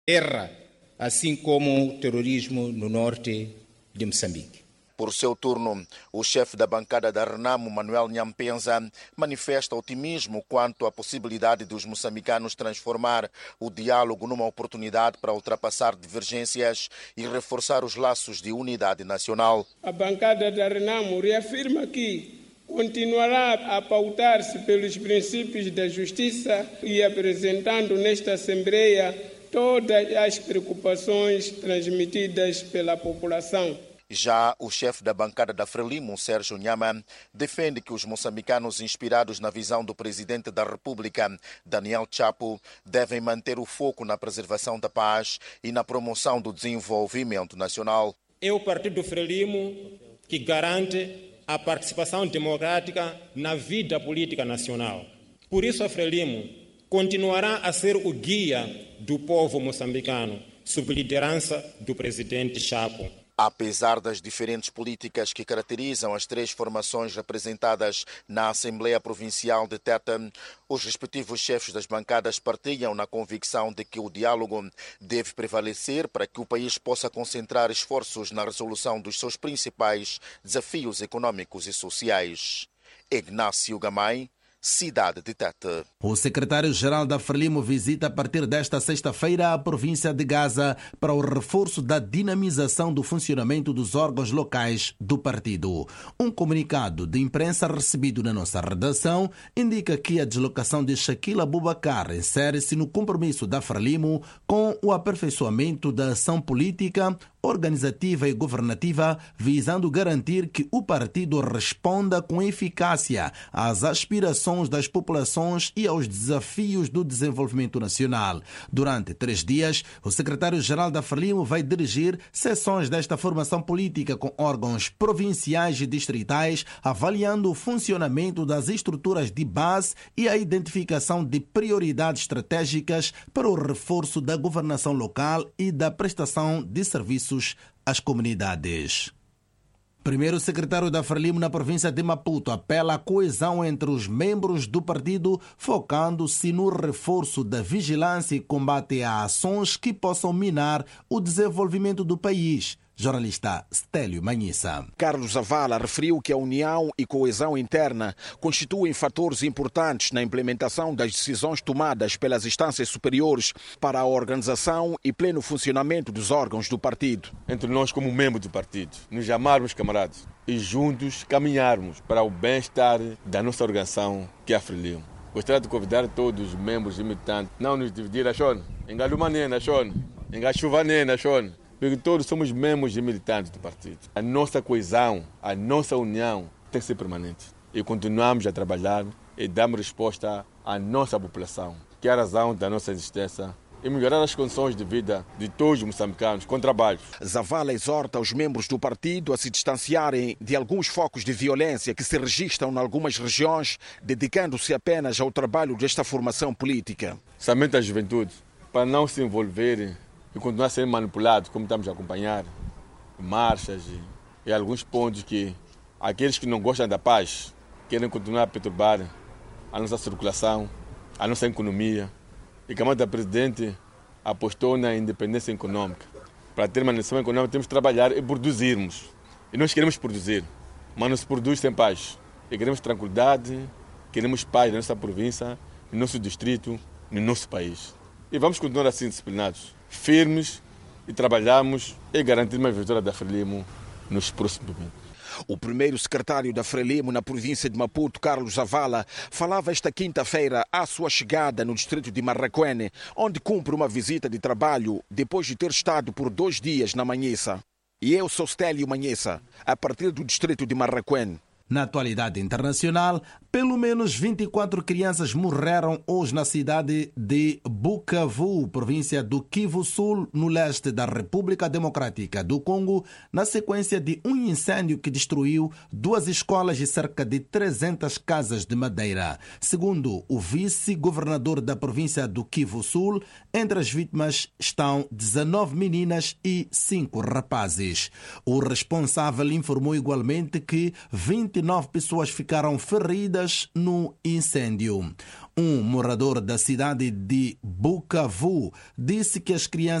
guerra, assim como o terrorismo no norte de Moçambique. Por seu turno, o chefe da bancada da Renamo, Manuel Nyampenza, manifesta otimismo quanto à possibilidade dos moçambicanos transformar o diálogo numa oportunidade para ultrapassar divergências e reforçar os laços de unidade nacional. A bancada da Renamo reafirma que continuará a pautar-se pelos princípios da justiça e apresentando nesta Assembleia todas as preocupações transmitidas pela população. Já o chefe da bancada da Frelimo, Sérgio Nhama, defende que os moçambicanos inspirados na visão do presidente da República, Daniel Chapo, devem manter o foco na preservação da paz e na promoção do desenvolvimento nacional. É o Partido Frelimo que garante a participação democrática na vida política nacional. Por isso a Frelimo continuará a ser o guia do povo moçambicano, sob liderança do presidente Chapo. Apesar das diferentes políticas que caracterizam as três formações representadas na Assembleia Provincial de Teta, os respectivos chefes das bancadas partilham na convicção de que o diálogo deve prevalecer para que o país possa concentrar esforços na resolução dos seus principais desafios econômicos e sociais. Ignácio Gamay, cidade de Tete. O secretário-geral da Frelimo visita a partir desta sexta-feira a província de Gaza para o reforço da dinamização do funcionamento dos órgãos locais do partido. Um comunicado de imprensa recebido na nossa redação indica que a deslocação de Shaquille Abubakar insere-se no compromisso da Frelimo com o aperfeiçoamento da ação política, organizativa e governativa, visando garantir que o partido responda com eficácia às aspirações das populações e aos desafios do desenvolvimento nacional. Durante 3 dias, o secretário-geral da Frelimo vai dirigir sessões desta formação política com órgãos provinciais e distritais, avaliando o funcionamento das estruturas de base e a identificação de prioridades estratégicas para o reforço da governação local e da prestação de serviços às comunidades. Primeiro secretário da Frelimo na província de Maputo apela à coesão entre os membros do partido, focando-se no reforço da vigilância e combate a ações que possam minar o desenvolvimento do país. Jornalista Stélio Manhissa. Carlos Zavala referiu que a união e coesão interna constituem fatores importantes na implementação das decisões tomadas pelas instâncias superiores para a organização e pleno funcionamento dos órgãos do partido. Entre nós, como membros do partido, nos chamarmos camaradas e juntos caminharmos para o bem-estar da nossa organização, que é a Frelimo. Gostaria de convidar todos os membros e militantes não nos dividir a chone, em Galumané na chone, em Gachuvané na chone, porque todos somos membros e militantes do partido. A nossa coesão, a nossa união tem que ser permanente. E continuamos a trabalhar e damos resposta à nossa população, que é a razão da nossa existência, e melhorar as condições de vida de todos os moçambicanos com trabalho. Zavala exorta os membros do partido a se distanciarem de alguns focos de violência que se registram em algumas regiões, dedicando-se apenas ao trabalho desta formação política. Somente a juventude, para não se envolverem e continuar a ser manipulado, como estamos a acompanhar, marchas e alguns pontos que aqueles que não gostam da paz querem continuar a perturbar a nossa circulação, a nossa economia. E como o presidente apostou na independência econômica. Para ter uma nação econômica temos que trabalhar e produzirmos. E nós queremos produzir, mas não se produz sem paz. E queremos tranquilidade, queremos paz na nossa província, no nosso distrito, no nosso país. E vamos continuar assim disciplinados, firmes, e trabalhamos e garantirmos a vitória da Frelimo nos próximos momentos. O primeiro secretário da Frelimo na província de Maputo, Carlos Zavala, falava esta quinta-feira à sua chegada no distrito de Marraquene, onde cumpre uma visita de trabalho depois de ter estado por 2 dias na Manhissa. E eu sou Stélio Manhissa, a partir do distrito de Marraquene. Na atualidade internacional, pelo menos 24 crianças morreram hoje na cidade de Bukavu, província do Kivu Sul, no leste da República Democrática do Congo, na sequência de um incêndio que destruiu 2 escolas e cerca de 300 casas de madeira. Segundo o vice-governador da província do Kivu Sul, entre as vítimas estão 19 meninas e 5 rapazes. O responsável informou igualmente que 29 pessoas ficaram feridas vidas no incêndio. Um morador da cidade de Bukavu disse que as crianças